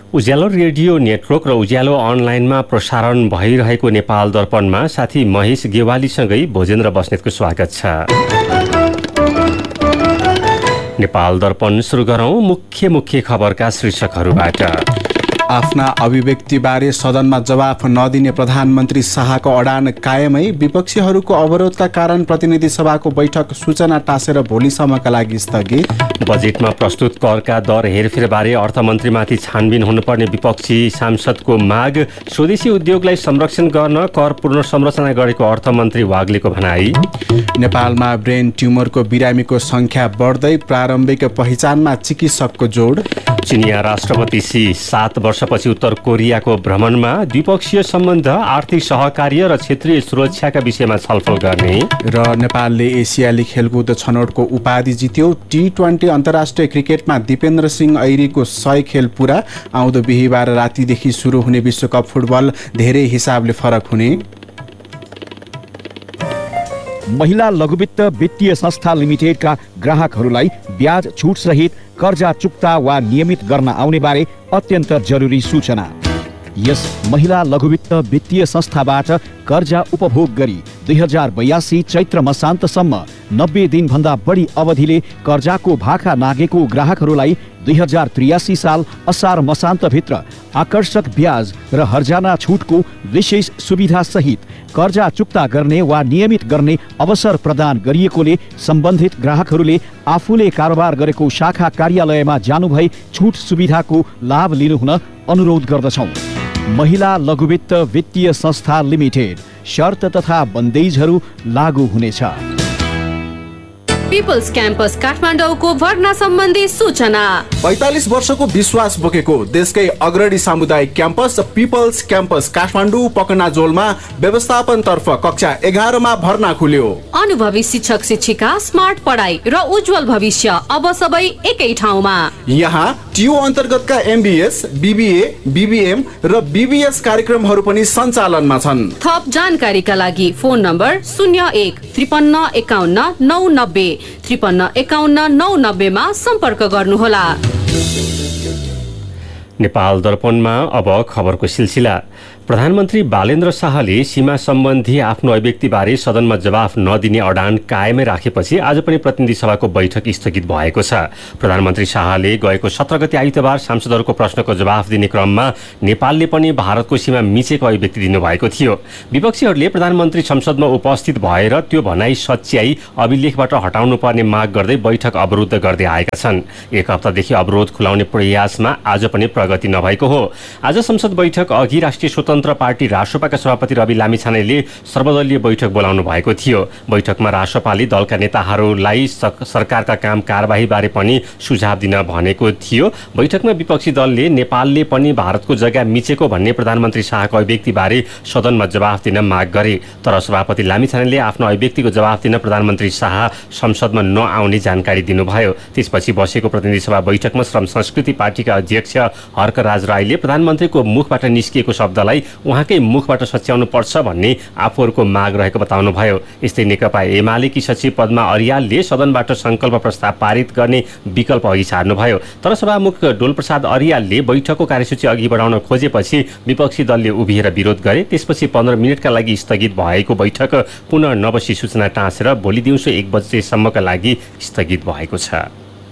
उज्यालो radio network र उज्यालो अनलाइनमा प्रसारण भइरहेको नेपाल दर्पणमा साथी महेश गेवालीसँगै भोजेन्द्र बस्नेतको स्वागत छ। नेपाल दर्पण सुरु गरौं मुख्य खबरका शीर्षकहरूबाट। आफ्ना अभिव्यक्तिबारे सदनमा जवाफ नदिने प्रधानमन्त्री शाहको अडान कायमै, विपक्षीहरूको अवरोधका कारण प्रतिनिधि सभाको बैठक सूचना टाँसेर भोलिसम्मका लागि स्थगित। बजेटमा प्रस्तुत करका दर हेरफेरबारे अर्थमन्त्रीमाथि छानबिन हुनुपर्ने विपक्षी सांसदको माग। स्वदेशी उद्योगलाई संरक्षण गर्न कर पुनर्संरचना गरेको अर्थमन्त्री वाग्लेको भनाई। नेपालमा ब्रेन ट्युमरको बिरामीको संख्या बढ्दै, प्रारम्भिक पहिचानमा चिकित्सकको जोड। चिनिया राष्ट्रपति सी 7 वर्षपछि उत्तर कोरियाको भ्रमणमा, द्विपक्षीय सम्बन्ध, आर्थिक सहकार्य र क्षेत्रीय सुरक्षाका विषयमा छलफल गर्ने। र नेपालले एसियाली खेलकुद छनौटको उपाधि जित्यो। T20 अन्तर्राष्ट्रिय क्रिकेटमा दिपेन्द्र सिंह ऐरीको 100 खेल पूरा। आउँदो बिहिबार रातिदेखि सुरु हुने विश्वकप फुटबल धेरै हिसाबले फरक हुने। महिला लघुवित्त वित्तीय संस्था लिमिटेडका ग्राहकहरूलाई ब्याज छुट सहित कर्जा चुक्ता वा नियमित गर्न आउने बारे अत्यन्त जरुरी सूचना। यस महिला लघुवित्त वित्तीय संस्थाबाट कर्जा उपभोग गरी 2082 चैत्र मसान्तसम्म 90 दिनभन्दा बढी अवधिले कर्जाको भाका नागेको ग्राहकहरूलाई 2083 साल असार मसान्तभित्र आकर्षक ब्याज र हर्जाना छुटको विशेष सुविधा सहित कर्जा चुक्ता गर्ने वा नियमित गर्ने अवसर प्रदान गरिएकोले सम्बन्धित ग्राहकहरूले आफूले कारोबार गरेको शाखा कार्यालयमा जानुभई छुट सुविधाको लाभ लिनुहुन अनुरोध गर्दछौँ। महिला लघुवित्त वित्तीय संस्था लिमिटेड। शर्त तथा बन्देजहरू लागू हुनेछ। पिपल्स क्याम्पस काठमाडौँको भर्ना सम्बन्धी सूचना। 45 वर्षको विश्वास बोकेको देशकै अग्रणी सामुदायिक क्याम्पस पिपल्स क्याम्पस काठमाडौँ पकनाजोलमा व्यवस्थापन तर्फ कक्षा 11 मा भर्ना खुल्यो। अनुभवी शिक्षक शिक्षिका, स्मार्ट पढाइ र उज्जवल भविष्य अब सबै एकै ठाउँमा। यहाँ टियु अन्तर्गतका MBS, BBA, BBM र BBS कार्यक्रमहरू पनि सञ्चालनमा छन्। थप जानकारीका लागि फोन नम्बर 01 53 51 990 53 51 990 मा सम्पर्क गर्नुहोला। नेपाल दर्पणमा अब खबरको सिलसिला। प्रधानमन्त्री बालेन्द्र शाहले सीमा सम्बन्धी आफ्नो अभिव्यक्तिबारे सदनमा जवाफ नदिने अडान कायमै राखेपछि आज पनि प्रतिनिधि सभाको बैठक स्थगित भएको छ। प्रधानमन्त्री शाहले गएको 17 गते आइतबार सांसदहरूको प्रश्नको जवाफ दिने क्रममा नेपालले पनि भारतको सीमा मिचेको अभिव्यक्ति दिनुभएको थियो। विपक्षीहरूले प्रधानमन्त्री संसदमा उपस्थित भएर त्यो भनाई सच्याई अभिलेखबाट हटाउनु पर्ने माग गर्दै बैठक अवरुद्ध गर्दै आएका छन्। एक हप्तादेखि अवरोध खुलाउने प्रयासमा आज पनि प्रगति नभएको हो। आज संसद बैठक अघि राष्ट्रिय स्वतन्त्र पार्टी रासोपाका सभापति रवि लामिछानेले सर्वदलीय बैठक बोलाउनु भएको थियो। बैठकमा रासोपाले दलका नेताहरूलाई सरकारका काम कारबाही बारे पनि सुझाव दिन भनेको थियो। बैठकमा विपक्षी दलले नेपालले पनि भारतको जग्गा मिचेको भन्ने प्रधानमन्त्री शाहको अभिव्यक्तिबारे सदनमा जवाफ दिन माग गरे। तर सभापति लामिछानेले आफ्नो अभिव्यक्तिको जवाफ दिन प्रधानमन्त्री शाह संसदमा नआउने जानकारी दिनुभयो। त्यसपछि बसेको प्रतिनिधि सभा बैठकमा श्रम संस्कृति पार्टीका अध्यक्ष हर्कराज राईले प्रधानमन्त्रीको मुखबाट निस्किएको शब्दलाई उहाँकै मुखबाट सच्याउनु पर्छ भन्ने आफूहरूको माग रहेको बताउनुभयो। यस्तै नेकपा एमालेकी सचिव पद्मा अर्यालले सदनबाट संकल्प प्रस्ताव पारित गर्ने विकल्प अघि सार्नुभयो। तर सभामुख डोलप्रसाद अर्यालले बैठकको कार्यसूची अघि बढाउन खोजेपछि विपक्षी दलले उभिएर विरोध गरे। त्यसपछि 15 मिनटका लागि स्थगित भएको बैठक पुनः नबसी सूचना टाँसेर भोलि दिउँसो 1 बजेसम्मका लागि स्थगित भएको छ।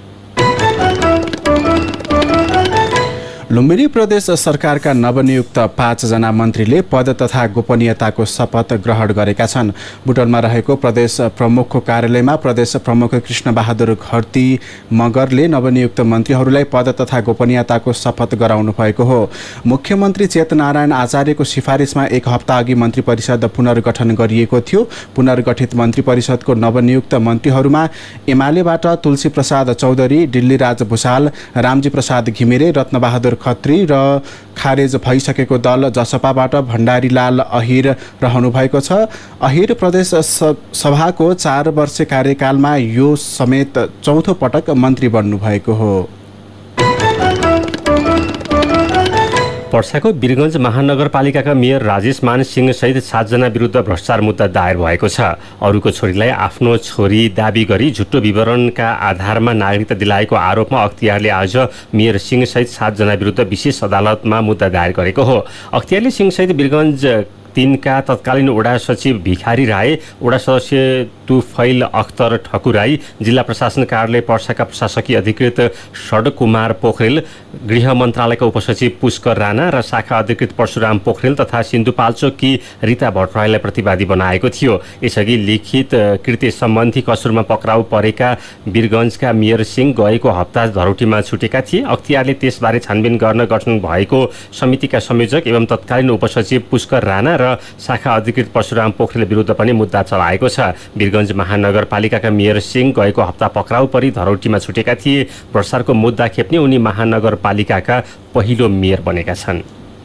लुम्बिनी प्रदेश सरकारका नवनियुक्त 5 जना मन्त्रीले पद तथा गोपनीयताको शपथ ग्रहण गरेका छन्। बुटोलमा रहेको प्रदेश प्रमुखको कार्यालयमा प्रदेश प्रमुख कृष्ण बहादुर घरती मगरले नवनियुक्त मन्त्रीहरूलाई पद तथा गोपनीयताको शपथ गराउनु भएको हो। मुख्यमन्त्री चेतनारायण आचार्यको सिफारिसमा 1 हप्ता अघि मन्त्री परिषद पुनर्गठन गरिएको थियो। पुनर्गठित मन्त्री परिषदको नवनियुक्त मन्त्रीहरूमा एमालेबाट तुलसी प्रसाद चौधरी, दिल्लीराज भुषाल, रामजी प्रसाद घिमिरे, रत्नबहादुर खत्री र खारेज भइसकेको दल जसपाबाट भण्डारीलाल अहिर रहनु भएको छ। अहिर प्रदेश सभाको 4 वर्ष कार्यकालमा यो समेत चौथो पटक मन्त्री बन्नु भएको हो। पर्साको वीरगञ्ज महानगरपालिकाका मेयर राजेश मान सिंह सहित 7 जना विरुद्ध भ्रष्टाचार मुद्दा दायर भएको छ। अरूको छोरीलाई आफ्नो छोरी दाबी गरी झुट्टो विवरणका आधारमा नागरिकता दिलाएको आरोपमा अख्तियारले आज मेयर सिंह सहित 7 जना विरुद्ध विशेष अदालतमा मुद्दा दायर गरेको हो। अख्तियारले सिंह सहित वीरगञ्ज 3 का तत्कालीन वडा सचिव भिखारी राय, वडा सदस्य तुफैल अख्तर ठकुराई, जिल्ला प्रशासन कार्यालय पर्साका प्रशासकीय अधिकृत सडक कुमार पोखरेल, गृह मन्त्रालयका उपसचिव पुष्कर राणा र शाखा अधिकृत परशुराम पोखरेल तथा सिन्धुपाल्चोककी रीता भट्टराईलाई प्रतिवादी बनाएको थियो। यसअघि लिखित कृत्य सम्बन्धी कसुरमा पक्राउ परेका वीरगञ्जका मेयर सिंह गएको हप्ता धरौटीमा छुटेका थिए। अख्तियारले त्यसबारे छानबिन गर्न गठन भएको समितिका संयोजक एवं तत्कालीन उपसचिव पुष्कर राणा र शाखा अधिकृत परशुराम पोखरेल विरुद्ध पनि मुद्दा चलाएको छ। वीरगञ्ज महानगरपालिकाका मेयर सिंह गएको हप्ता पक्राउ परी धरौटीमा छुटेका थिए। भ्रष्टाचारको मुद्दा खेप्ने उनी महानगरपालिकाका पहिलो मेयर बनेका छन्।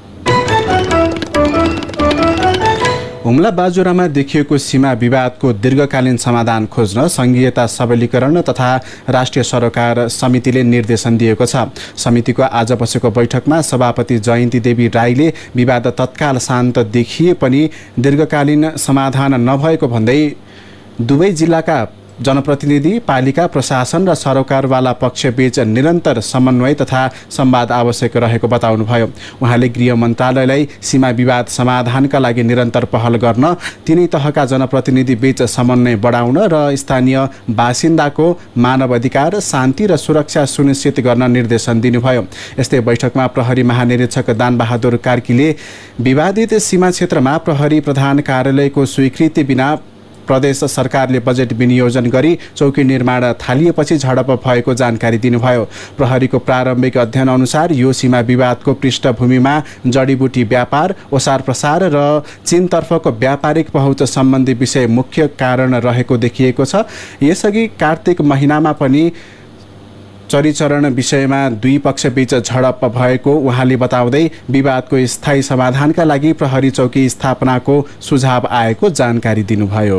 हुम्ला बाजुरामा देखिएको सीमा विवादको दीर्घकालीन समाधान खोज्न संघीयता सबलीकरण तथा राष्ट्रिय सरोकार समितिले निर्देशन दिएको छ। समितिको आज बसेको बैठकमा सभापति जयन्ती देवी राईले विवाद तत्काल शान्त देखिए पनि दीर्घकालीन समाधान नभएको भन्दै दुवै जिल्लाका जनप्रतिनिधि, पालिका प्रशासन र सरोकारवाला पक्षबीच निरन्तर समन्वय तथा संवाद आवश्यक रहेको बताउनुभयो। उहाँले गृह मन्त्रालयलाई सीमा विवाद समाधानका लागि निरन्तर पहल गर्न, तिनै तहका जनप्रतिनिधि बीच समन्वय बढाउन र स्थानीय बासिन्दाको मानव अधिकार, शान्ति र सुरक्षा सुनिश्चित गर्न निर्देशन दिनुभयो। यस्तै बैठकमा प्रहरी महानिरीक्षक दानबहादुर कार्कीले विवादित सीमा क्षेत्रमा प्रहरी प्रधान कार्यालयको स्वीकृति बिना प्रदेश सरकारले बजेट विनियोजन गरी चौकी निर्माण थालिएपछि झडप भएको जानकारी दिनुभयो। प्रहरीको प्रारम्भिक अध्ययन अनुसार यो सीमा विवादको पृष्ठभूमिमा जडीबुटी व्यापार, ओसार प्रसार र चीनतर्फको व्यापारिक पहुँच सम्बन्धी विषय मुख्य कारण रहेको देखिएको छ। यसअघि कार्तिक महिनामा पनि चरीचरण विषयमा दुई पक्षबीच झडप भएको उहाँले बताउँदै विवादको स्थायी समाधानका लागि प्रहरी चौकी स्थापनाको सुझाव आएको जानकारी दिनुभयो।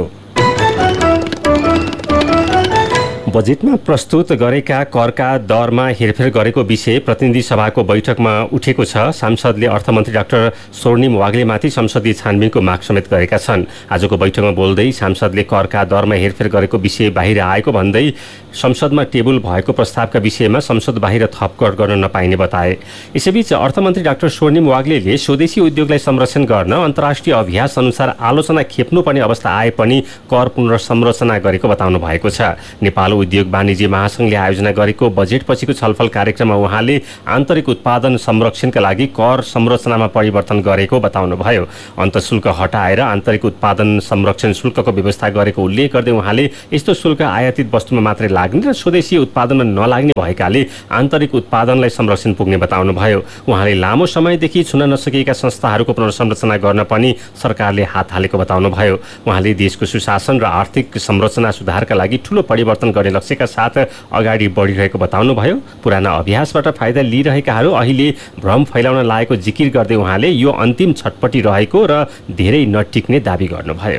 बजेटमा प्रस्तुत गरेका करका दरमा हेरफेर गरेको विषय प्रतिनिधि सभाको बैठकमा उठेको छ। सांसदले अर्थमन्त्री डाक्टर स्वर्णिम वाग्लेमाथि संसदीय छानबिनको माग समेत गरेका छन्। आजको बैठकमा बोल्दै सांसदले करका दरमा हेरफेर गरेको विषय बाहिर आएको भन्दै संसदमा टेबल भएको प्रस्तावका विषयमा संसद बाहिर थपकर गर्न नपाइने बताए। यसैबीच अर्थमन्त्री डाक्टर स्वर्णिम वाग्लेले स्वदेशी उद्योगलाई संरक्षण गर्न अन्तर्राष्ट्रिय अभ्यास अनुसार आलोचना खेप्नुपर्ने अवस्था आए पनि कर पुनर्संरचना गरेको बताउनु भएको छ। नेपाल उद्योग वाणिज्य महासंघले आयोजना गरेको बजेटपछिको छलफल कार्यक्रममा उहाँले आन्तरिक उत्पादन संरक्षणका लागि कर संरचनामा परिवर्तन गरेको बताउनुभयो। अन्तशुल्क हटाएर आन्तरिक उत्पादन संरक्षण शुल्कको व्यवस्था गरेको उल्लेख गर्दै उहाँले यस्तो शुल्क आयातित वस्तुमा मात्रै लाग्ने र स्वदेशी उत्पादनमा नलाग्ने भएकाले आन्तरिक उत्पादनलाई संरक्षण पुग्ने बताउनुभयो। उहाँले लामो समयदेखि छुन नसकेका संस्थाहरूको पुनर्संरचना गर्न पनि सरकारले हात हालेको बताउनुभयो। उहाँले देशको सुशासन र आर्थिक संरचना सुधारका लागि ठूलो परिवर्तन गर्ने लक्ष्यका साथ अगाडि बढिरहेको बताउनुभयो। पुराना अभ्यासबाट फाइदा लिइरहेकाहरू अहिले भ्रम फैलाउन लागेको जिकिर गर्दै उहाँले यो अन्तिम छटपटी रहेको र धेरै नटिक्ने दाबी गर्नुभयो।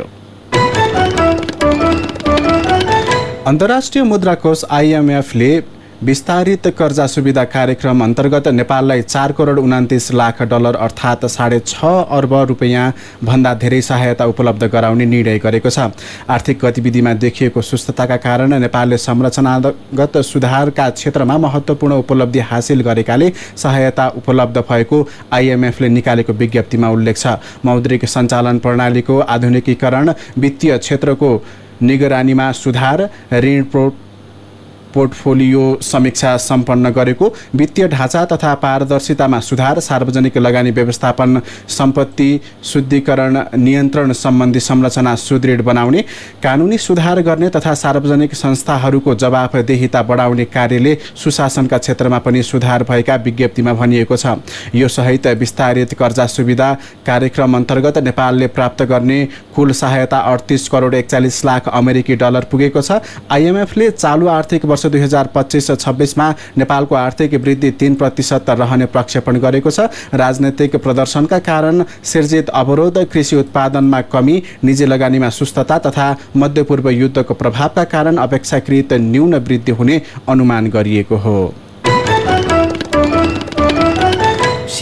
अन्तर्राष्ट्रिय मुद्रा कोष IMFले विस्तारित कर्जा सुविधा कार्यक्रम अन्तर्गत नेपाललाई 4 करोड 29 लाख डलर अर्थात् 6.5 अर्ब रुपैयाँ भन्दा धेरै सहायता उपलब्ध गराउने निर्णय गरेको छ। आर्थिक गतिविधिमा देखिएको सुस्तताका कारण नेपालले संरचनागत सुधारका क्षेत्रमा महत्त्वपूर्ण उपलब्धि हासिल गरेकाले सहायता उपलब्ध भएको IMFले निकालेको विज्ञप्तिमा उल्लेख छ। मौद्रिक सञ्चालन प्रणालीको आधुनिकीकरण, वित्तीय क्षेत्रको निगरानीमा सुधार, ऋण पोर्टफोलियो समीक्षा सम्पन्न गरेको, वित्तीय ढाँचा तथा पारदर्शितामा सुधार, सार्वजनिक लगानी व्यवस्थापन, सम्पत्ति शुद्धिकरण नियन्त्रण सम्बन्धी संरचना सुदृढ बनाउने, कानुनी सुधार गर्ने तथा सार्वजनिक संस्थाहरूको जवाफदेहिता बढाउने कार्यले सुशासनका क्षेत्रमा पनि सुधार भएका विज्ञप्तिमा भनिएको छ। यो सहित विस्तारित कर्जा सुविधा कार्यक्रम अन्तर्गत नेपालले प्राप्त गर्ने कुल सहायता 38 करोड 41 लाख अमेरिकी डलर पुगेको छ। IMFले चालु आर्थिक वर्ष 2025-26 मा नेपालको आर्थिक वृद्धि 3% रहने प्रक्षेपण गरेको छ। राजनैतिक प्रदर्शनका कारण सिर्जित अवरोध, कृषि उत्पादनमा कमी, निजी लगानीमा सुस्तता तथा मध्यपूर्व युद्धको प्रभावका कारण अपेक्षाकृत न्यून वृद्धि हुने अनुमान गरिएको हो।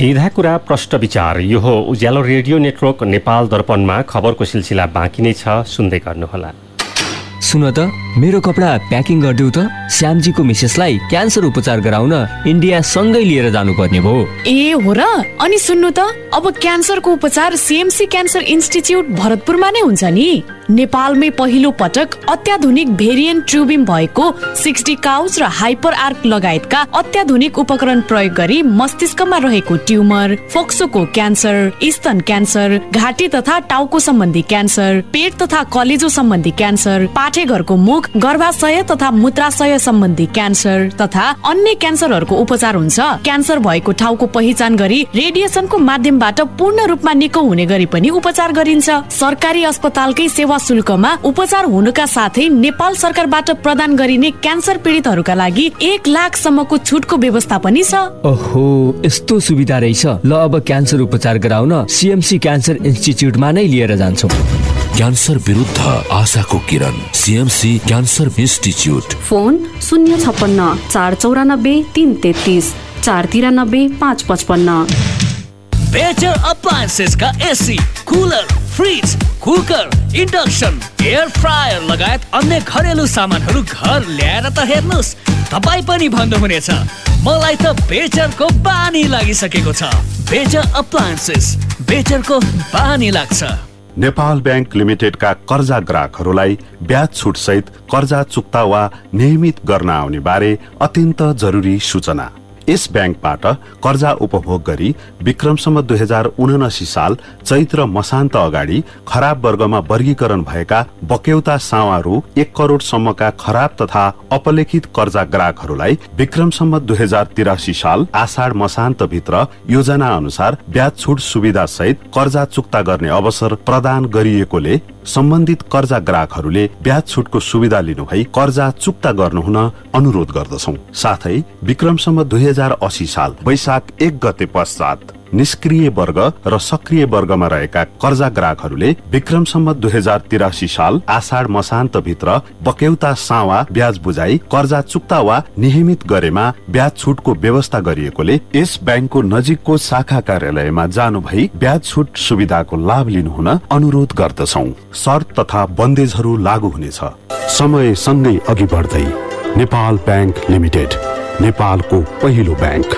सीधा कुरा प्रष्ट विचार। यो हो उज्यालो रेडियो नेटवर्क नेपाल दर्पणमा खबरको सिलसिला बाँकी नै छ, सुन्दै गर्नुहोला। सुन त, मेरो कपडा प्याकिङ गरिदेऊ त। श्यामजीको मिसेसलाई क्यान्सर उपचार गराउन इन्डिया सँगै लिएर जानुपर्ने भयो। ए हो र? अनि सुन्नु त, अब क्यान्सरको उपचार सीएमसी क्यान्सर इन्स्टिच्युट भरतपुरमा नै हुन्छ नि। नेपालमै पहिलो पटक अत्याधुनिक भेरिएन्ट ट्युबिम भएको 60 काउच र हाइपर आर्क लगायतका अत्याधुनिक उपकरण प्रयोग गरी मस्तिष्कमा रहेको ट्युमर, फोक्सोको क्यान्सर, स्तन क्यान्सर, घाँटी तथा टाउको सम्बन्धी क्यान्सर, पेट तथा कलेजो सम्बन्धी क्यान्सर, पाठेघरको मुख, गर्भाशय तथा मूत्राशय सम्बन्धी क्यान्सर तथा अन्य क्यान्सरहरूको उपचार हुन्छ। क्यान्सर भएको ठाउँको पहिचान गरी रेडिएसनको माध्यमबाट पूर्ण रूपमा निको हुने गरी पनि उपचार गरिन्छ। सरकारी अस्पतालकै सेवा शुल्कमा उपचार हुनुका साथै नेपाल सरकारबाट प्रदान गरिने क्यान्सर पीडितहरूका लागि 1 लाखसम्मको छुटको व्यवस्था पनि छ। ओहो, यस्तो सुविधा रहेछ। ल, अब क्यान्सर उपचार गराउन सीएमसी क्यान्सर इन्स्टिच्युटमा नै लिएर जान्छौँ। क्यान्सर विरुद्ध आशाको किरण, CMC cancer institute. Phone 056 494 333 493 555। Better appliances का AC, cooler, fridge, cooker, induction, air fryer लगायत अन्य घरेलु सामानहरू घर ल्याएर त हेर्नुस्, तपाई पनि भन्नुहुनेछ मलाई त बेटरको बानी लागिसकेको छ। बेटर अप्लायन्सेस, बेटरको बानी लाग्छ। नेपाल बैंक लिमिटेडका कर्जा ग्राहकहरूलाई ब्याज छुट सहित कर्जा चुक्ता वा नियमित गर्न आउने बारे अत्यन्त जरुरी सूचना। यस ब्याङ्कबाट कर्जा उपभोग गरी विक्रमसम्म 2079 साल चैत्र मसान्त अगाडि खराब वर्गमा वर्गीकरण भएका बक्यौता सावा रु 1 करोडसम्मका खराब तथा अपलेखित कर्जा ग्राहकहरूलाई विक्रमसम्म 2083 साल आषाढ मसान्त भित्र योजना अनुसार ब्याज छुट सुविधा सहित कर्जा चुक्ता गर्ने अवसर प्रदान गरिएकोले सम्बन्धित कर्जा ग्राहकहरूले ब्याज छुटको सुविधा लिनु भई कर्जा चुक्ता गर्नुहुन अनुरोध गर्दछौं। साथै विक्रमसम्म 2080 साल वैशाख 1 गते पश्चात निष्क्रिय वर्ग र सक्रिय वर्गमा रहेका कर्जा ग्राहकहरूले विक्रमसम्म 2083 साल आषाढ मसान्त भित्र बक्यौता सावा ब्याज बुझाई कर्जा चुक्ता वा नियमित गरेमा ब्याज छुटको व्यवस्था गरिएकोले यस ब्याङ्कको नजिकको शाखा कार्यालयमा जानु भई ब्याज छुट सुविधाको लाभ लिनुहुन अनुरोध गर्दछौं। शर्त तथा बन्देजहरू लागू हुनेछ। समय सँगै अघि बढ्दै नेपाल बैंक लिमिटेड, नेपालको पहिलो ब्याङ्क।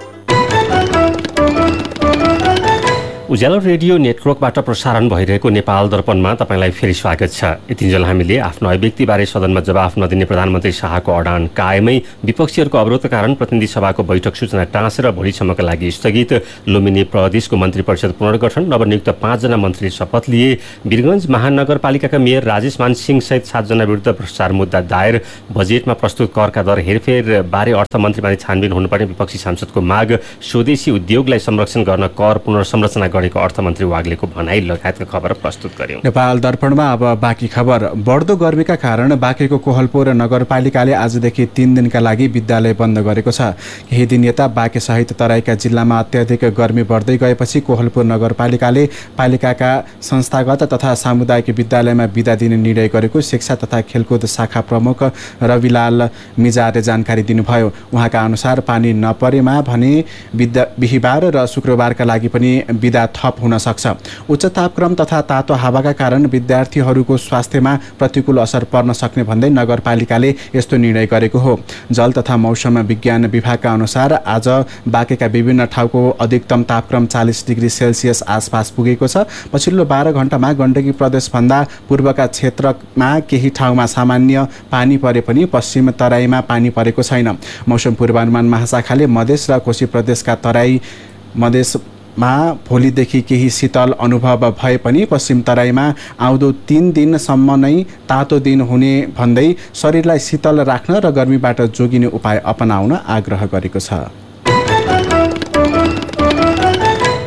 उज्यालो रेडियो नेटवर्कबाट प्रसारण भइरहेको नेपाल दर्पणमा तपाईँलाई फेरि स्वागत छ। यतिन्जेल हामीले आफ्नो अभिव्यक्तिबारे सदनमा जवाफ नदिने प्रधानमन्त्री शाहको अडान कायमै विपक्षीहरूको अवरोधका कारण प्रतिनिधि सभाको बैठक सूचना टाँसेर भोलिसम्मका लागि स्थगित। लुम्बिनी प्रदेशको मन्त्री परिषद पुनर्गठन, नवनियुक्त 5 जना मन्त्रीले शपथ लिए। वीरगञ्ज महानगरपालिकाका मेयर राजेश मानसिंह सहित 7 जना विरुद्ध भ्रष्टाचार मुद्दा दायर। बजेटमा प्रस्तुत करका दर हेरफेर बारे अर्थमन्त्रीमाथि छानबिन हुनुपर्ने विपक्षी सांसदको माग। स्वदेशी उद्योगलाई संरक्षण गर्न कर पुनर्संरचना गरेको अर्थमन्त्री वाग्लेको भनाई लगायतका खबर प्रस्तुत गर्यौं। नेपाल दर्पणमा अब बाँकी खबर। बढ्दो गर्मीका कारण बाँकेको कोहलपुर नगरपालिकाले आजदेखि 3 दिनका लागि विद्यालय बन्द गरेको छ। केही दिन यता बाँके सहित तराईका जिल्लामा अत्याधिक गर्मी बढ्दै गएपछि कोहलपुर नगरपालिकाले पालिकाका संस्थागत तथा सामुदायिक विद्यालयमा बिदा दिने निर्णय गरेको शिक्षा तथा खेलकुद शाखा प्रमुख रविलाल मिजारले जानकारी दिनुभयो। उहाँका अनुसार पानी नपरेमा भने बिहिबार र शुक्रबारका लागि पनि बिदा थप हुन सक्छ। उच्च तापक्रम तथा तातो हावाका कारण विद्यार्थीहरूको स्वास्थ्यमा प्रतिकूल असर पर्न सक्ने भन्दै नगरपालिकाले यस्तो निर्णय गरेको हो। जल तथा मौसम विज्ञान विभागका अनुसार आज बाँकेका विभिन्न ठाउँको अधिकतम तापक्रम 40 डिग्री सेल्सियस आसपास पुगेको छ। पछिल्लो 12 घण्टामा गण्डकी प्रदेशभन्दा पूर्वका क्षेत्रमा केही ठाउँमा सामान्य पानी परे पनि पश्चिम तराईमा पानी परेको छैन। मौसम पूर्वानुमान महाशाखाले मधेस र कोशी प्रदेशका तराई मधेसमा भोलिदेखि केही शीतल अनुभव भए पनि पश्चिम तराईमा आउँदो 3 दिनसम्म नै तातो दिन हुने भन्दै शरीरलाई शीतल राख्न र गर्मीबाट जोगिने उपाय अपनाउन आग्रह गरेको छ।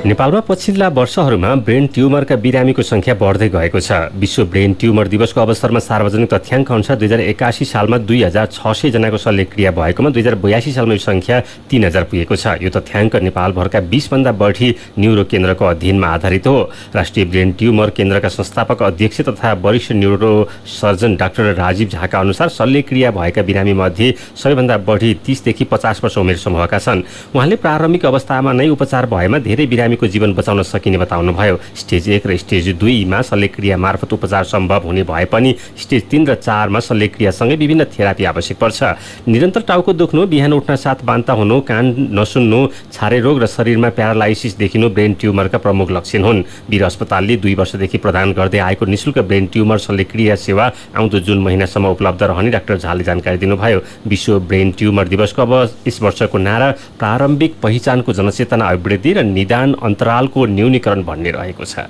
नेपालमा पछिल्ला वर्षहरूमा ब्रेन ट्युमरका बिरामीको संख्या बढ्दै गएको छ। विश्व ब्रेन ट्युमर दिवसको अवसरमा सार्वजनिक तथ्याङ्क अनुसार 2081 सालमा 2600 जनाको शल्यक्रिया भएकोमा 2082 सालमा यो संख्या 3000 पुगेको छ। यो तथ्याङ्क नेपालभरका 20 भन्दा बढी न्युरो केन्द्रको अध्ययनमा आधारित हो। राष्ट्रिय ब्रेन ट्युमर केन्द्रका संस्थापक अध्यक्ष तथा वरिष्ठ न्युरो सर्जन डाक्टर राजीव झाका अनुसार शल्यक्रिया भएका बिरामी मध्ये सबैभन्दा बढी 30 देखि 50 वर्ष उमेर समूहका छन्। उहाँले प्रारम्भिक अवस्थामा नै उपचार भएमा धेरै बिरामीको जीवन बचाउन सकिने बताउनुभयो। स्टेज 1 र स्टेज 2 मा शल्यक्रिया मार्फत उपचार सम्भव हुने भए पनि स्टेज 3 र 4 मा शल्यक्रियासँगै विभिन्न थेरापी आवश्यक पर्छ। निरन्तर टाउको दुख्नु, बिहान उठ्न साथ बान्ता हुनु, कान नसुन्नु, छारे रोग र शरीरमा प्यारालाइसिस देखिनु ब्रेन ट्युमरका प्रमुख लक्षण हुन्। वीर अस्पतालले 2 वर्षदेखि प्रदान गर्दै आएको निःशुल्क ब्रेन ट्युमर शल्यक्रिया सेवा आउँदो जुन महिनासम्म उपलब्ध रहने डाक्टर झाले जानकारी दिनुभयो। विश्व ब्रेन ट्युमर दिवसको यस वर्षको नारा प्रारम्भिक पहिचानको जनचेतना अभिवृद्धि र निदान अन्तरालको न्यूनीकरण भन्ने रहेको छ।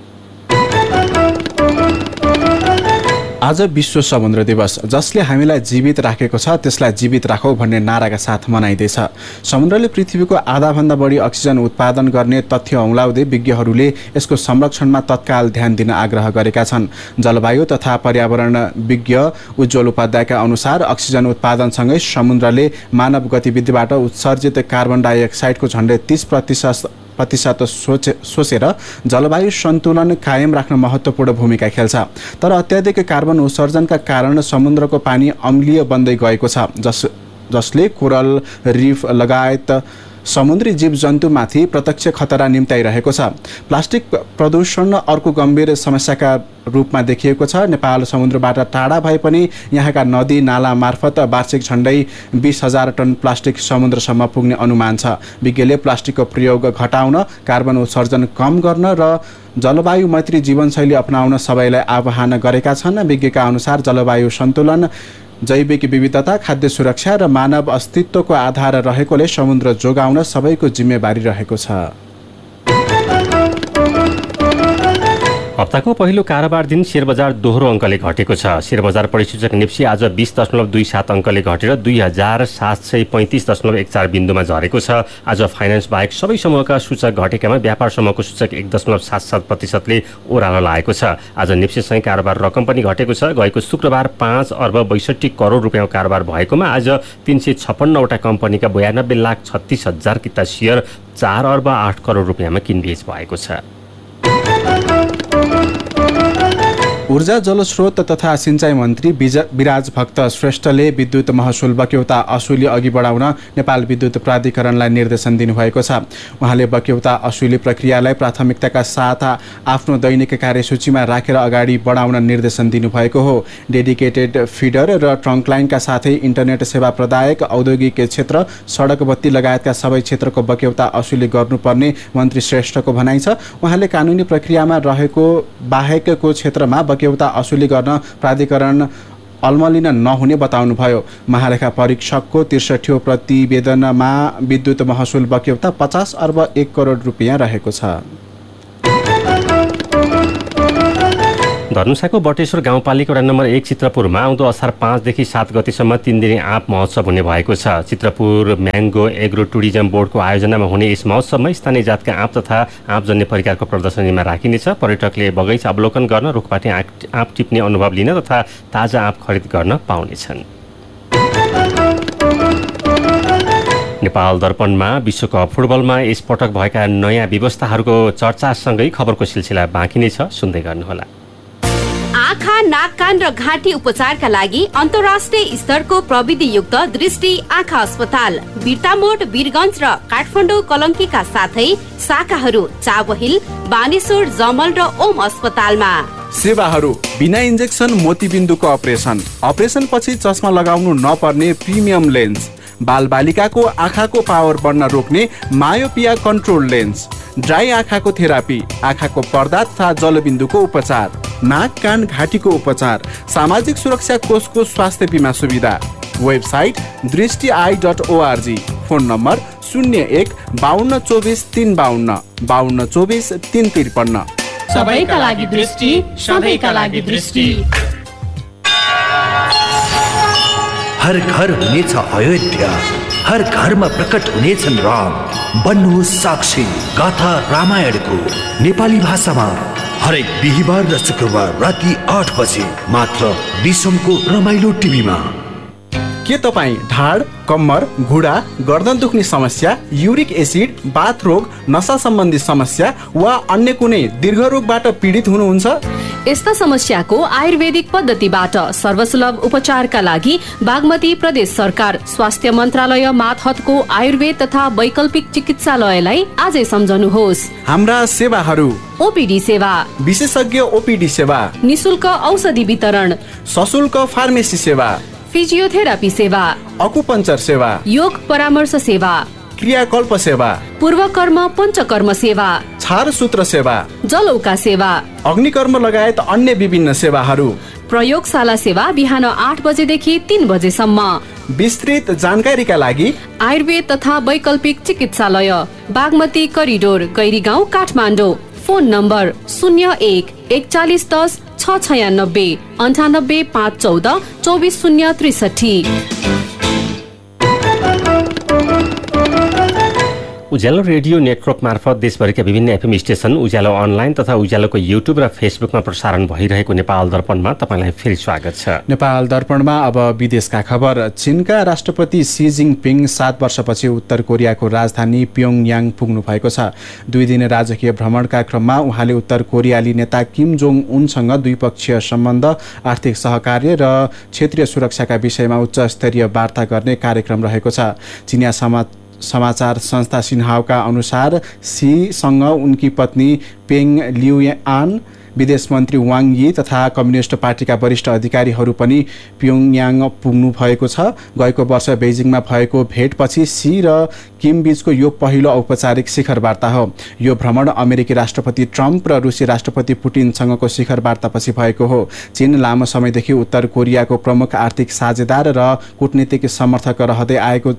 आज विश्व समुद्र दिवस, जसले हामीलाई जीवित राखेको छ त्यसलाई जीवित राखौँ भन्ने नाराका साथ मनाइँदैछ। समुद्रले पृथ्वीको आधाभन्दा बढी अक्सिजन उत्पादन गर्ने तथ्य औँलाउँदै विज्ञहरूले यसको संरक्षणमा तत्काल ध्यान दिन आग्रह गरेका छन्। जलवायु तथा पर्यावरण विज्ञ उज्जवल उपाध्यायका अनुसार अक्सिजन उत्पादनसँगै समुद्रले मानव गतिविधिबाट उत्सर्जित कार्बन डाइअक्साइडको झन्डै 30% सोचेर जलवायु सन्तुलन कायम राख्न महत्त्वपूर्ण भूमिका खेल्छ। तर अत्याधिक कार्बन उत्सर्जनका कारण समुद्रको पानी अम्लीय बन्दै गएको छ, जसले कोरल रिफ लगायत समुद्री जीवजन्तुमाथि प्रत्यक्ष खतरा निम्त्याइरहेको छ। प्लास्टिक प्रदूषण अर्को गम्भीर समस्याका रूपमा देखिएको छ। नेपाल समुद्रबाट टाढा भए पनि यहाँका नदी नाला मार्फत वार्षिक झन्डै 20,000 टन प्लास्टिक समुद्रसम्म पुग्ने अनुमान छ। विज्ञले प्लास्टिकको प्रयोग घटाउन, कार्बन उत्सर्जन कम गर्न र जलवायु मैत्री जीवनशैली अपनाउन सबैलाई आह्वान गरेका छन्। विज्ञका अनुसार जलवायु सन्तुलन, जैविक विविधता, खाद्य सुरक्षा र मानव अस्तित्वको आधार रहेकोले समुद्र जोगाउन सबैको जिम्मेवारी रहेको छ। हप्ताको पहिलो कारोबार दिन शेयर बजार दोहोरो अङ्कले घटेको छ। शेयर बजार परिसूचक निफ्टी आज 20.27 अङ्कले घटेर 2735.14 बिन्दुमा झरेको छ। आज फाइनेन्स बाहेक सबै समूहका सूचक घटेकामा व्यापार समूहको सूचक 1.77%ले ओह्रालो लागेको छ। आज निफ्टीसँगै कारोबार रकम पनि घटेको छ। गएको शुक्रबार 5 अर्ब 62 करोड रुपियाँ कारोबार भएकोमा आज 356 वटा कम्पनीका 92,36,000 किता सेयर 4 अर्ब 8 करोड रुपियाँमा किनबेच भएको छ। ऊर्जा जलस्रोत तथा सिंचाई मन्त्री विराज भक्त श्रेष्ठले विद्युत महसुल बक्यौता असुली अघि बढाउन नेपाल विद्युत प्राधिकरणलाई निर्देशन दिनुभएको छ। उहाँले बक्यौता असुली प्रक्रियालाई प्राथमिकताका साथ आफ्नो दैनिक कार्यसूचीमा राखेर अगाडि बढाउन निर्देशन दिनुभएको हो। डेडिकेटेड फिडर र ट्रङ्क लाइनका साथै इन्टरनेट सेवा प्रदायक, औद्योगिक क्षेत्र, सडक बत्ती लगायतका सबै क्षेत्रको बक्यौता असुली गर्नुपर्ने मन्त्री श्रेष्ठको भनाइ छ। उहाँले कानुनी प्रक्रियामा रहेको बाहेकको क्षेत्रमा बक्यौता असुली गर्न प्राधिकरण अल्मलिन नहुने बताउनुभयो। महालेखा परीक्षकको 63औं प्रतिवेदनमा विद्युत महसुल बक्यौता 50 अर्ब 1 करोड रुपियाँ रहेको छ। धनुषाको बटेश्वर गाउँपालिका वडा नम्बर 1 चित्रपुरमा आउँदो असार 5 देखि 7 गतेसम्म 3 दिने आँप महोत्सव हुने भएको छ। चित्रपुर म्याङ्गो एग्रो टुरिज्म बोर्डको आयोजनामा हुने यस महोत्सवमा स्थानीय जातका आँप तथा आँपजन्य परिकारको प्रदर्शनीमा राखिनेछ। पर्यटकले बगैँचा अवलोकन गर्न, रुखपाटी आँप टिप्ने अनुभव लिन तथा ताजा आँप खरिद गर्न पाउनेछन्। नेपाल दर्पणमा विश्वकप फुटबलमा यसपटक भएका नयाँ व्यवस्थाहरूको चर्चासँगै खबरको सिलसिला बाँकी नै छ, सुन्दै गर्नुहोला। आँखा, नाक, कान र घाँटी उपचारका लागि अन्तर्राष्ट्रिय स्तरको प्रविधियुक्त दृष्टि आँखा अस्पताल बिर्तामोड, वीरगञ्ज र काठमाडौँ कलङ्कीका साथै शाखाहरू चाबहिल, बानेश्वर, जमल र ओम अस्पतालमा। सेवाहरू बिना इन्जेक्सन मोतीबिन्दुको अपरेसन पछि चस्मा लगाउनु नपर्ने प्रिमियम लेन्स, बालबालिकाको आँखाको पावर बढ्न रोक्ने मायोपिया कन्ट्रोल लेन्स, ड्राई आँखाको थेरापी, आँखाको पर्दा तथा जलबिन्दुको उपचार, नाक कान घाँटीको उपचार, सामाजिक सुरक्षा कोषको स्वास्थ्य बिमा सुविधा। Website दृष्टि.org, phone number 01-5224-352, 5224-353। सबैका लागि दृष्टि, सधैँका लागि दृष्टि। हर घर हुनेछ अयोध्या, हर घरमा प्रकट हुनेछन् राम। बन्नुहोस् साक्षी गाथा रामायणको नेपाली भाषामा हरेक बिहिबार र शुक्रबार राति 8 बजे मात्र विश्वको रमाइलो टिभीमा। के तपाईँ ढाड, कम्मर, घुँडा, गर्दन दुख्ने समस्या, युरिक एसिड, बाथ रोग, नशा सम्बन्धी समस्या वा अन्य कुनै दीर्घ रोगबाट पीडित हुनुहुन्छ? यस्ता समस्याको आयुर्वेदिक पद्धतिबाट सर्वसुलभ उपचारका लागि बागमती प्रदेश सरकार स्वास्थ्य मन्त्रालय मातहतको आयुर्वेद तथा वैकल्पिक चिकित्सालयलाई आजै सम्झनुहोस्। हाम्रा सेवाहरू: ओपीडी सेवा, विशेषज्ञ ओपीडी सेवा, निशुल्क औषधि वितरण, सशुल्क फार्मेसी सेवा, फिजियोथेरापी सेवा, अकुपञ्चर सेवा, योग परामर्श सेवा, क्रियाकल्प सेवा, पूर्वकर्म पञ्चकर्म सेवा, छारसूत्र सेवा, जलौका सेवा, अग्निकर्म लगायत अन्य विभिन्न सेवाहरू। प्रयोगशाला सेवा बिहान 8 बजेदेखि 3 बजेसम्म। विस्तृत जानकारीका लागि आयुर्वेद तथा वैकल्पिक चिकित्सालय, Bagmati corridor, Gairigaun, Kathmandu. Phone number 01 4110 696 98 514 24063। उज्यालो रेडियो नेटवर्क मार्फत देशभरिका विभिन्न एफएम स्टेशन, उज्यालो अनलाइन तथा उज्यालोको युट्युब र फेसबुकमा प्रसारण भइरहेको नेपाल दर्पणमा तपाईँलाई फेरि स्वागत छ। नेपाल दर्पणमा अब विदेशका खबर। चीनका राष्ट्रपति सी जिनपिङ 7 वर्षपछि उत्तर कोरियाको राजधानी प्योङयाङ पुग्नु भएको छ। 2 दिने राजकीय भ्रमणका क्रममा उहाँले उत्तर कोरियाली नेता किम जोङ उनसँग द्विपक्षीय सम्बन्ध, आर्थिक सहकार्य र क्षेत्रीय सुरक्षाका विषयमा उच्च स्तरीय वार्ता गर्ने कार्यक्रम रहेको छ। चिनिया समाचार संस्था सिन्हाओका अनुसार सीसँग उनकी पत्नी पेङ लियुआन, विदेश मन्त्री वाङ यी तथा कम्युनिस्ट पार्टीका वरिष्ठ अधिकारीहरू पनि प्योङयाङ पुग्नु भएको छ। गएको वर्ष बेजिङमा भएको भेटपछि सी र किम बीचको यो पहिलो औपचारिक शिखर वार्ता हो। यो भ्रमण अमेरिकी राष्ट्रपति ट्रम्प र रुसी राष्ट्रपति पुटिनसँगको शिखर वार्तापछि भएको हो। चीन लामो समयदेखि उत्तर कोरियाको प्रमुख आर्थिक साझेदार र कूटनीतिक समर्थक रहँदै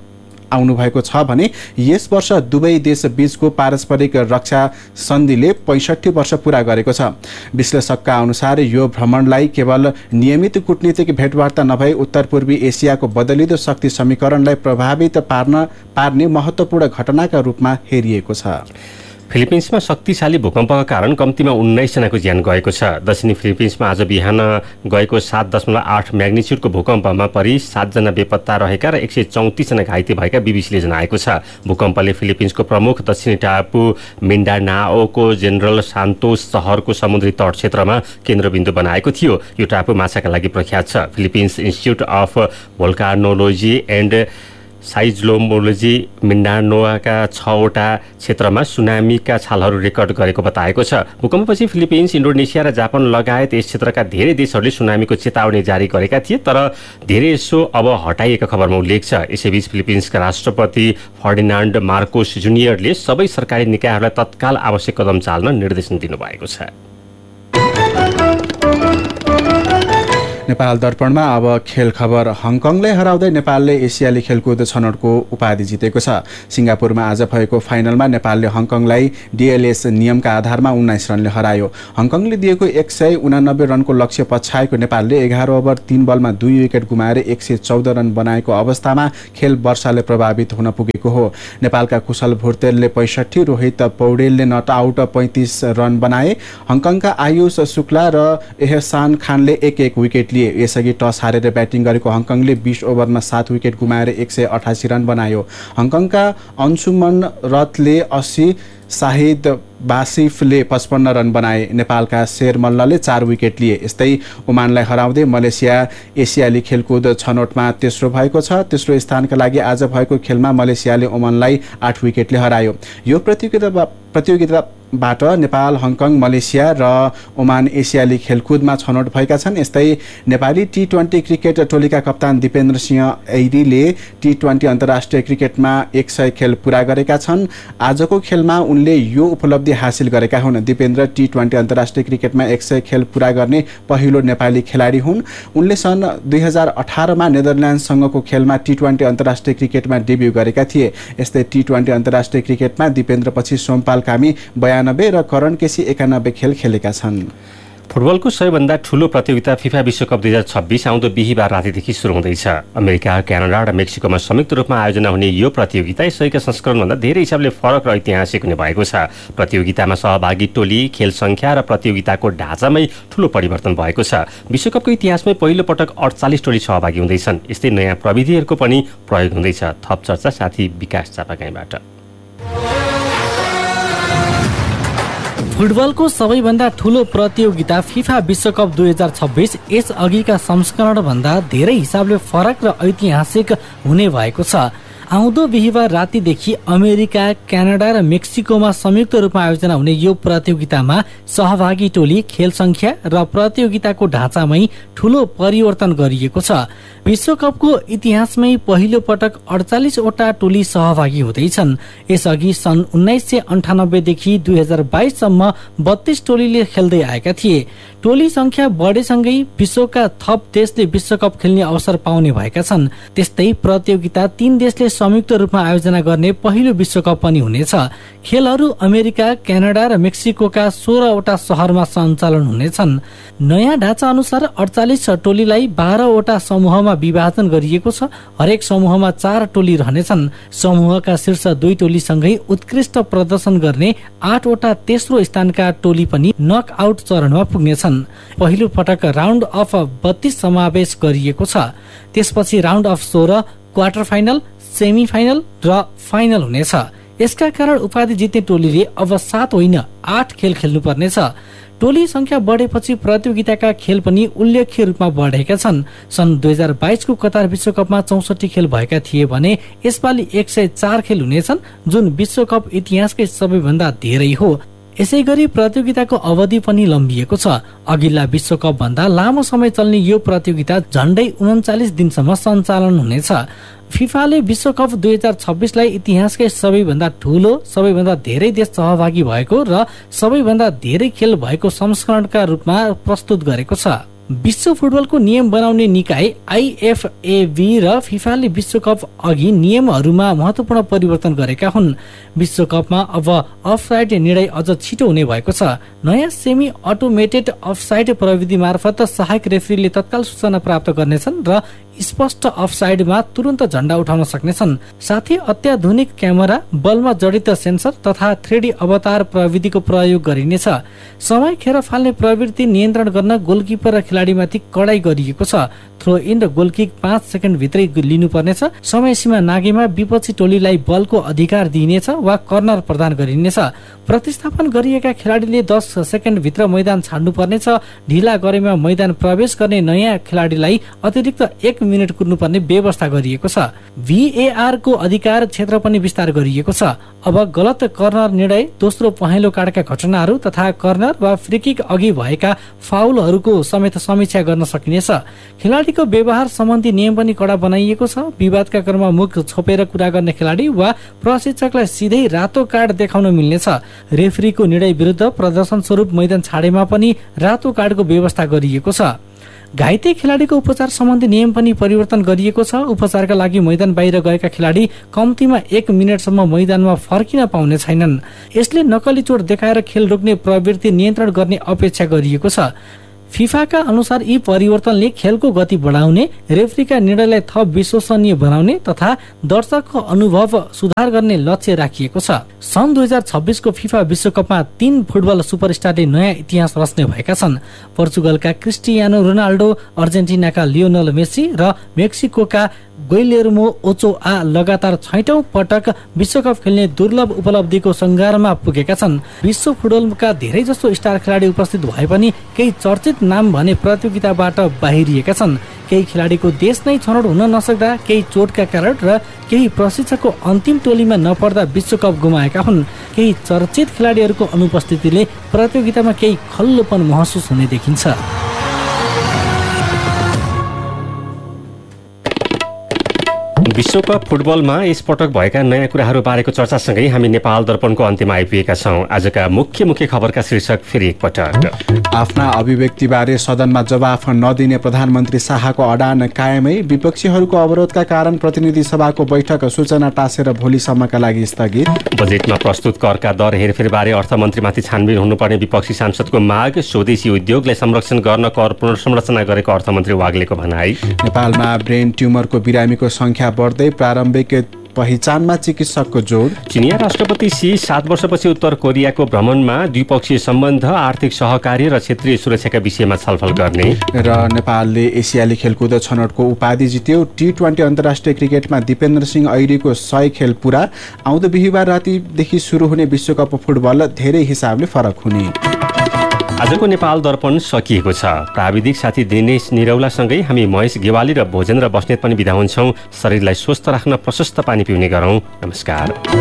आउनु भएको छ भने यस वर्ष दुवै देश बीचको पारस्परिक रक्षा सन्धिले 65 वर्ष पूरा गरेको छ। विश्लेषकका अनुसार यो भ्रमणलाई केवल नियमित कूटनीतिक भेटवार्ता नभई उत्तर पूर्वी एसियाको बदलिदो शक्ति समीकरणलाई प्रभावित पार्ने महत्त्वपूर्ण घटनाका रूपमा हेरिएको छ। फिलिपिन्समा शक्तिशाली भूकम्पका कारण कम्तीमा 19 जनाको ज्यान गएको छ। दक्षिणी फिलिपिन्समा आज बिहान गएको 7.8 म्याग्निच्युडको भूकम्पमा परि 7 जना बेपत्ता रहेका र 134 जना घाइते भएका बीबीसीले जनाएको छ। भूकम्पले फिलिपिन्सको प्रमुख दक्षिणी टापु मिन्डानाओको जेनरल सान्तोस शहरको समुद्री तट क्षेत्रमा केन्द्रबिन्दु बनाएको थियो। यो टापु माछाका लागि प्रख्यात छ। फिलिपिन्स इन्स्टिच्युट अफ भोल्कानोलोजी एन्ड साइज्लोमोलोजी मिन्डानोआका 6वटा क्षेत्रमा सुनामीका छालहरू रेकर्ड गरेको बताएको छ। भूकम्पपछि फिलिपिन्स, इन्डोनेसिया र जापान लगायत यस क्षेत्रका धेरै देशहरूले सुनामीको चेतावनी जारी गरेका थिए, तर धेरै यसो अब हटाइएको खबरमा उल्लेख छ। यसैबीच फिलिपिन्सका राष्ट्रपति फर्डिनान्ड मार्कोस जुनियरले सबै सरकारी निकायहरूलाई तत्काल आवश्यक कदम चाल्न निर्देशन दिनुभएको छ। नेपाल दर्पणमा अब खेल खबर। हङकङलाई हराउँदै नेपालले एसियाली खेलकुद छनौटको उपाधि जितेको छ। सिङ्गापुरमा आज भएको फाइनलमा नेपालले हङकङलाई डिएलएस नियमका आधारमा 19 रनले हरायो। हङकङले दिएको 189 रनको लक्ष्य पछ्याएको नेपालले 11 ओभर 3 बलमा 2 विकेट गुमाएर 114 रन बनाएको अवस्थामा खेल वर्षाले प्रभावित हुन पुगेको हो। नेपालका कुशल भुर्तेलले 65, रोहित पौडेलले नट आउट 35 रन बनाए। हङकङका आयुष शुक्ला र एहसान खानले 1-1 विकेट लिए। यसअघि टस हारेर ब्याटिङ गरेको हङकङले 20 ओभरमा 7 विकेट गुमाएर 188 रन बनायो। हङकङका अंशुमन रथले 80, शाहिद बासिफले 55 रन बनाए। नेपालका शेर मल्लले 4 विकेट लिए। यस्तै ओमानलाई हराउँदै मलेसिया एसियाली खेलकुद छनौटमा तेस्रो भएको छ। तेस्रो स्थानका लागि आज भएको खेलमा मलेसियाले ओमानलाई 8 विकेटले हरायो। यो प्रतियोगिताबाट नेपाल, हङकङ, मलेसिया र ओमान एसियाली खेलकुदमा छनौट भएका छन्। यस्तै नेपाली T20 क्रिकेट टोलीका कप्तान दिपेन्द्र सिंह ऐरीले T20 अन्तर्राष्ट्रिय क्रिकेटमा 100 खेल पूरा गरेका छन्। आजको खेलमा उनले यो उपलब्धि हासिल गरेका हुन्। दिपेन्द्र T20 अन्तर्राष्ट्रिय क्रिकेटमा 100 खेल पूरा गर्ने पहिलो नेपाली खेलाडी हुन्। उनले सन् 2018 मा नेदरल्यान्डसँगको खेलमा T20 अन्तर्राष्ट्रिय क्रिकेटमा डेब्यू गरेका थिए। यस्तै T20 अन्तर्राष्ट्रिय क्रिकेटमा दिपेन्द्रपछि सोमपाल कामी 92 र करण केसी 91 खेल खेलेका छन्। फुटबलको सबैभन्दा ठूलो प्रतियोगिता फिफा विश्वकप 2026 आउँदो बिहीबार रातिदेखि सुरु हुँदैछ। अमेरिका, क्यानाडा र मेक्सिकोमा संयुक्त रूपमा आयोजना हुने यो प्रतियोगिता यसैका संस्करणभन्दा धेरै हिसाबले फरक र ऐतिहासिक हुने भएको छ। प्रतियोगितामा सहभागी टोली, खेल संख्या र प्रतियोगिताको ढाँचामै ठूलो परिवर्तन भएको छ। विश्वकपको इतिहासमै पहिलो पटक 48 टोली सहभागी हुँदैछन्। यस्तै नयाँ प्रविधिहरूको पनि प्रयोग हुँदैछ। थप चर्चा साथी विकास चापागाईबाट। फुटबलको सबैभन्दा ठूलो प्रतियोगिता फिफा विश्वकप 2026 यस अघिका संस्करणभन्दा धेरै हिसाबले फरक र ऐतिहासिक हुने भएको छ। आउँदो बिहीबार रातिदेखि अमेरिका, क्यानाडा र मेक्सिकोमा संयुक्त रूपमा आयोजना हुने यो प्रतियोगितामा सहभागी टोली, खेल संख्या र प्रतियोगिताको ढाँचामै ठूलो परिवर्तन गरिएको छ। विश्वकपको इतिहासमै पहिलो पटक 48 वटा टोली सहभागी हुँदैछन्। यसअघि सन् 1998 देखि 2022 सम्म 32 टोलीले खेल्दै आएका थिए। टोली संख्या बढेसँगै विश्वका थप देशले विश्वकप खेल्ने अवसर पाउने भएका छन्। त्यस्तै प्रतियोगिता 3 देशले संयुक्त रूपमा आयोजना गर्ने पहिलो विश्वकप पनि हुनेछ। खेलहरू अमेरिका, क्यानाडा र मेक्सिकोका 16 वटा शहरमा सञ्चालन हुनेछन्। नयाँ ढाँचा अनुसार 48 टोलीलाई 12 वटा समूहमा विभाजन गरिएको छ। हरेक समूहमा 4 टोली रहनेछन्। समूहका शीर्ष 2 टोलीसँगै उत्कृष्ट प्रदर्शन गर्ने 8 वटा तेस्रो स्थानका टोली पनि नकआउट चरणमा पुग्नेछन्। पहिलो पटक राउन्ड अफ 32 समावेश गरिएको छ। त्यसपछि round of 16, quarter final, semi final र फाइनल हुनेछ। यसका कारण उपाधि जित्ने टोलीले अब 7 होइन 8 खेल खेल्नुपर्नेछ। टोली संख्या बढेपछि प्रतियोगिताका खेल पनि उल्लेख्य रूपमा बढेका छन्। सन् 2022 को कतार विश्वकपमा 64 खेल भएका थिए भने यसपालि 104 खेल हुनेछन्, जुन विश्वकप इतिहासकै सबैभन्दा धेरै हो। यसैगरी प्रतियोगिताको अवधि पनि लम्बिएको छ। अघिल्ला विश्वकप भन्दा लामो समय चल्ने यो प्रतियोगिता झण्डै 39 दिनसम्म सञ्चालन हुनेछ। फिफाले विश्वकप 2026 लाई इतिहासकै सबैभन्दा ठूलो, सबैभन्दा धेरै देश सहभागी भएको र सबैभन्दा धेरै खेल भएको संस्करणका रूपमा प्रस्तुत गरेको छ। विश्व फुटबलको नियम बनाउने निकाय आइएफएबी र फिफाले विश्वकप अघि नियमहरूमा महत्वपूर्ण परिवर्तन गरेका हुन्। विश्वकपमा अब अफसाइड निर्णय अझ छिटो हुने भएको छ। नयाँ सेमी अटोमेटेड अफसाइड प्रविधि मार्फत सहायक रेफ्रीले तत्काल सूचना प्राप्त गर्नेछन् र स्पष्ट अफसाइडमा तुरन्त झण्डा उठाउन सक्नेछन्। साथै अत्याधुनिक क्यामेरा, बलमा जडित सेन्सर तथा 3D अवतार प्रविधिको प्रयोग गरिनेछ। समय खेर फाल्ने प्रवृत्ति नियन्त्रण गर्न गोलकिपर र खेलाडीमाथि कडाई गरिएको छ। थ्रो इन र गोल किक 5 सेकेन्ड भित्रै लिनुपर्नेछ। समय सीमा नागेमा विपक्षी टोलीलाई बलको अधिकार दिइनेछ वा कर्नर प्रदान गरिनेछ। प्रतिस्थापन गरिएका खेलाडीले 10 सेकेन्ड भित्र मैदान छाड्नुपर्नेछ। ढिला गरेमा मैदान प्रवेश गर्ने नयाँ खेलाडीलाई अतिरिक्त 1 मिनेट कुर्नुपर्ने व्यवस्था गरिएको छ। VAR को अधिकार क्षेत्र पनि विस्तार गरिएको छ। अब गलत कर्नर निर्णय, दोस्रो पहेँलो कार्डका घटनाहरू तथा कर्नर वा फ्रीकिक अघि भएका फाउलहरूको समेत समीक्षा गर्न सकिनेछ। खेलाडीको व्यवहार सम्बन्धी नियम पनि कडा बनाइएको छ। विवादका क्रममा मुख छोपेर कुरा गर्ने खेलाडी वा प्रशिक्षकलाई सिधै रातो कार्ड देखाउन मिल्नेछ। रेफ्रीको निर्णय विरुद्ध प्रदर्शन स्वरूप मैदान छाडेमा पनि रातो कार्डको व्यवस्था गरिएको छ। घाइते खेलाडीको उपचार सम्बन्धी नियम पनि परिवर्तन गरिएको छ। उपचारका लागि मैदान बाहिर गएका खेलाडी कम्तीमा 1 मिनेटसम्म मैदानमा फर्किन पाउने छैनन्। यसले नक्कली चोट देखाएर खेल रोक्ने प्रवृत्ति नियन्त्रण गर्ने अपेक्षा गरिएको छ। फिफाका अनुसार यी परिवर्तनले खेलको गति बढाउने, रेफ्रीका निर्णयलाई थप विश्वसनीय बनाउने तथा दर्शकको अनुभव सुधार गर्ने लक्ष्य राखिएको छ। सन् 2026 को फिफा विश्वकपमा 3 फुटबल सुपरस्टारले नयाँ इतिहास रच्ने भएका छन्। पोर्चुगलका क्रिस्टियानो रोनाल्डो, अर्जेन्टिनाका लियोनल मेसी र मेक्सिकोका गुइलेर्मो ओचोआ लगातार 6औं पटक विश्वकप खेल्ने दुर्लभ उपलब्धिको सङ्घारमा पुगेका छन्। विश्व फुटबलका धेरै जसो स्टार खेलाडी उपस्थित भए पनि केही चर्चित नाम भने प्रतियोगिताबाट बाहिरिएका छन्। केही खेलाडीको देश नै छनौट हुन नसक्दा, केही चोटका कारण र केही प्रशिक्षकको अन्तिम टोलीमा नपर्दा विश्वकप गुमाएका हुन्। केही चर्चित खेलाडीहरूको अनुपस्थितिले प्रतियोगितामा केही खल्लोपन महसुस हुने देखिन्छ। विश्वकप फुटबलमा यसपटक भएका नयाँ कुराहरू बारेको चर्चासँगै हामी नेपाल दर्पणको अन्त्यमा आइपुगेका छौँ। आजका मुख्य खबरका शीर्षक फेरि एकपटक। आफ्ना अभिव्यक्तिबारे सदनमा जवाफ नदिने प्रधानमन्त्री शाहको अडान कायमै। विपक्षीहरूको अवरोधका कारण प्रतिनिधि सभाको बैठक सूचना टाँसेर भोलिसम्मका लागि स्थगित। बजेटमा प्रस्तुत करका दर हेरफेरबारे अर्थमन्त्रीमाथि छानबिन हुनुपर्ने विपक्षी सांसदको माग। स्वदेशी उद्योगलाई संरक्षण गर्न कर पुनर्संरचना गरेको अर्थमन्त्री वाग्लेको भनाई। नेपालमा ब्रेन ट्युमरको बिरामीको संख्या बढ्दै, प्रारम्भिक पहिचानमा चिकित्सकको जोड। चिनिया राष्ट्रपति सी 7 वर्षपछि उत्तर कोरियाको भ्रमणमा द्विपक्षीय सम्बन्ध, आर्थिक सहकार्य र क्षेत्रीय सुरक्षाका विषयमा छलफल गर्ने। र नेपालले एसियाली खेलकुद छनौटको उपाधि जित्यो। T20 अन्तर्राष्ट्रिय क्रिकेटमा दिपेन्द्र सिंह ऐरीको 100 खेल पुरा। आउँदो बिहिबार रातिदेखि सुरु हुने विश्वकप फुटबल धेरै हिसाबले फरक हुने। आजको नेपाल दर्पण सकिएको छ। प्राविधिक साथी दिनेश निरौलासँगै हामी महेश गेवाली र भोजन र बस्नेत पनि बिदा हुन्छौँ। शरीरलाई स्वस्थ राख्न प्रशस्त पानी पिउने गरौँ। नमस्कार।